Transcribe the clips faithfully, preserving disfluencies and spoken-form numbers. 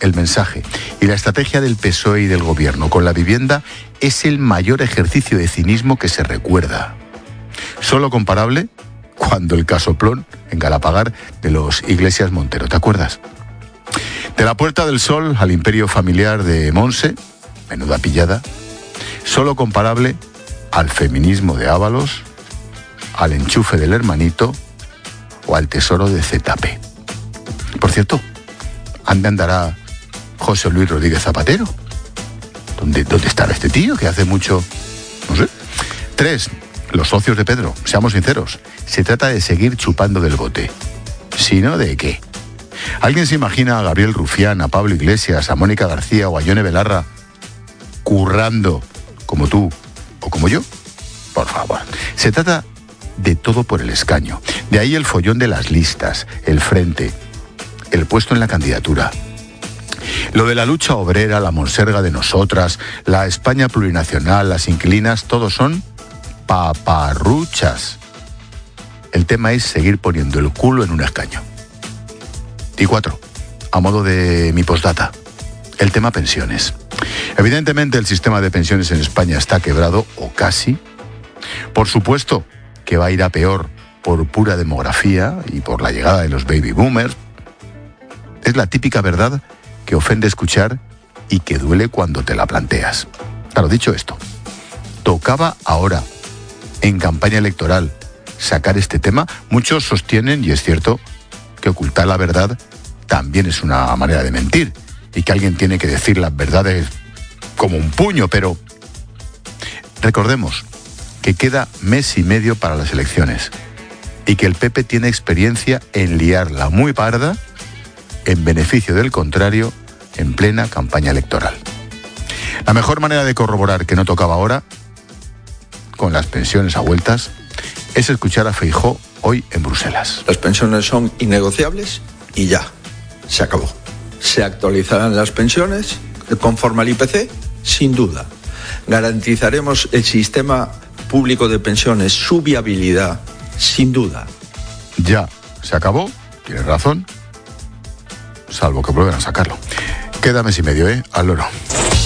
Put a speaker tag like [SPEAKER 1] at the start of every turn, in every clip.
[SPEAKER 1] el mensaje y la estrategia del P S O E y del gobierno con la vivienda es el mayor ejercicio de cinismo que se recuerda. Solo comparable cuando el casoplón en Galapagar de los Iglesias Montero, ¿te acuerdas? De la Puerta del Sol al imperio familiar de Monse, menuda pillada, solo comparable al feminismo de Ábalos, al enchufe del hermanito o al tesoro de Z P. Por cierto, ¿dónde andará José Luis Rodríguez Zapatero? ¿Dónde, dónde estará este tío que hace mucho? No sé. Tres, los socios de Pedro, seamos sinceros, se trata de seguir chupando del bote. Si no, ¿de qué? ¿Alguien se imagina a Gabriel Rufián, a Pablo Iglesias, a Mónica García o a Yone Belarra currando como tú o como yo? Por favor. Se trata de todo por el escaño. De ahí el follón de las listas, el frente, el puesto en la candidatura. Lo de la lucha obrera, la monserga de nosotras, la España plurinacional, las inquilinas, todos son paparruchas. El tema es seguir poniendo el culo en un escaño. Y cuatro, a modo de mi postdata, el tema pensiones. Evidentemente el sistema de pensiones en España está quebrado, o casi. Por supuesto que va a ir a peor por pura demografía y por la llegada de los baby boomers. Es la típica verdad que ofende escuchar y que duele cuando te la planteas. Claro, dicho esto, tocaba ahora, en campaña electoral, sacar este tema. Muchos sostienen, y es cierto, que ocultar la verdad también es una manera de mentir y que alguien tiene que decir las verdades como un puño, pero recordemos que queda mes y medio para las elecciones y que el P P tiene experiencia en liarla muy parda en beneficio del contrario en plena campaña electoral. La mejor manera de corroborar que no tocaba ahora, con las pensiones a vueltas, es escuchar a Feijóo hoy en Bruselas.
[SPEAKER 2] Las pensiones son innegociables y ya, se acabó. Se actualizarán las pensiones conforme al I P C, sin duda. Garantizaremos el sistema público de pensiones, su viabilidad, sin duda.
[SPEAKER 1] Ya, se acabó, tienes razón, salvo que vuelvan a sacarlo. Queda mes y medio, ¿eh? Al loro.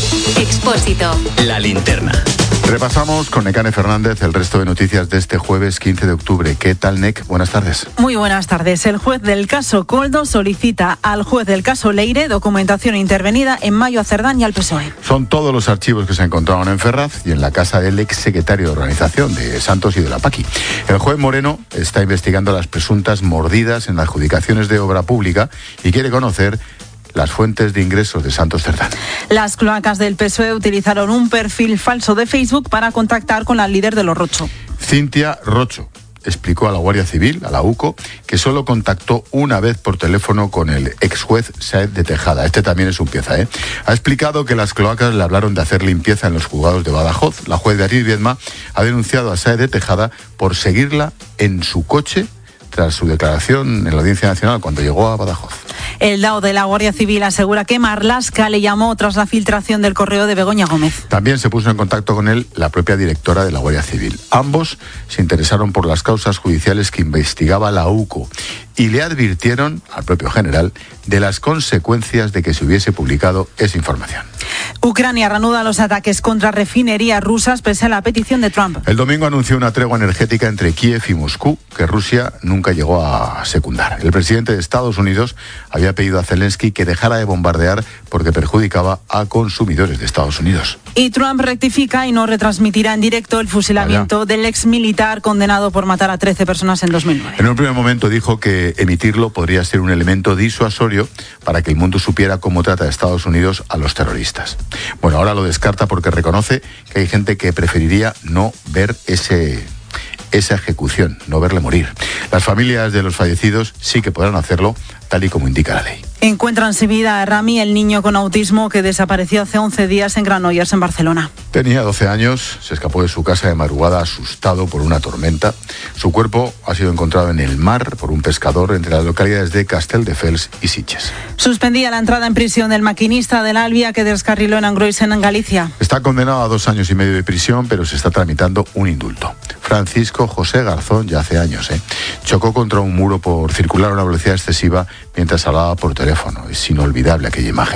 [SPEAKER 3] Expósito.
[SPEAKER 4] La linterna.
[SPEAKER 1] Repasamos con Nekane Fernández el resto de noticias de este jueves quince de octubre. ¿Qué tal, Nek? Buenas tardes.
[SPEAKER 5] Muy buenas tardes. El juez del caso Coldo solicita al juez del caso Leire documentación intervenida en mayo a Cerdán y al P S O E.
[SPEAKER 1] Son todos los archivos que se encontraron en Ferraz y en la casa del ex secretario de organización de Santos y de la Paqui. El juez Moreno está investigando las presuntas mordidas en las adjudicaciones de obra pública y quiere conocer las fuentes de ingresos de Santos Cerdán.
[SPEAKER 5] Las cloacas del P S O E utilizaron un perfil falso de Facebook para contactar con la líder de los Rocho.
[SPEAKER 1] Cintia Rocho explicó a la Guardia Civil, a la U C O, que solo contactó una vez por teléfono con el ex juez Sáez de Tejada. Este también es un pieza, ¿eh? Ha explicado que las cloacas le hablaron de hacer limpieza en los juzgados de Badajoz. La juez Beatriz Viedma ha denunciado a Sáez de Tejada por seguirla en su coche tras su declaración en la Audiencia Nacional cuando llegó a Badajoz.
[SPEAKER 5] El D A O de la Guardia Civil asegura que Marlaska le llamó tras la filtración del correo de Begoña Gómez.
[SPEAKER 1] También se puso en contacto con él la propia directora de la Guardia Civil. Ambos se interesaron por las causas judiciales que investigaba la U C O y le advirtieron al propio general de las consecuencias de que se hubiese publicado esa información.
[SPEAKER 5] Ucrania reanuda los ataques contra refinerías rusas pese a la petición de Trump.
[SPEAKER 1] El domingo anunció una tregua energética entre Kiev y Moscú que Rusia nunca llegó a secundar. El presidente de Estados Unidos había pedido a Zelensky que dejara de bombardear porque perjudicaba a consumidores de Estados Unidos.
[SPEAKER 5] Y Trump rectifica y no retransmitirá en directo el fusilamiento Vaya. del exmilitar condenado por matar a trece personas en dos mil nueve.
[SPEAKER 1] En un primer momento dijo que emitirlo podría ser un elemento disuasorio para que el mundo supiera cómo trata a Estados Unidos a los terroristas. Bueno, ahora lo descarta porque reconoce que hay gente que preferiría no ver ese, esa ejecución, no verle morir. Las familias de los fallecidos sí que podrán hacerlo, tal y como indica la ley.
[SPEAKER 5] Encuentran sin vida a Rami, el niño con autismo que desapareció hace once días en Granollers, en Barcelona.
[SPEAKER 1] Tenía doce años, se escapó de su casa de madrugada asustado por una tormenta. Su cuerpo ha sido encontrado en el mar por un pescador entre las localidades de Castelldefels y Sitges.
[SPEAKER 5] Suspendía la entrada en prisión del maquinista del Albia que descarriló en Angroisen, en Galicia.
[SPEAKER 1] Está condenado a dos años y medio de prisión, pero se está tramitando un indulto. Francisco José Garzón, ya hace años, ¿eh? chocó contra un muro por circular a una velocidad excesiva mientras hablaba por teléfono. Es inolvidable aquella imagen.